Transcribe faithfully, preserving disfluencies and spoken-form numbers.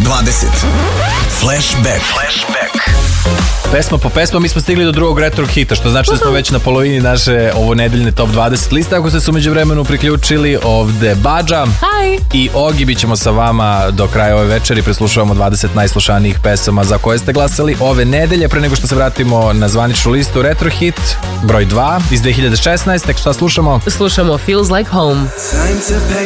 dvadeset. Flashback. Flashback. Pesma po pesma, mi smo stigli do drugog retro hita, što znači da smo već na polovini naše ovo nedeljne top dvadeset liste. Ako ste se umeđu vremenu priključili, ovde Badža Hi. i Ogi, bit ćemo sa vama do kraja ove večeri. Preslušavamo dvadeset najslušanijih pesama za koje ste glasali ove nedelje. Pre nego što se vratimo na zvaničnu listu, retro hit broj dva iz dve hiljade šesnaeste. Šta slušamo? Slušamo Feels Like Home. Time to pack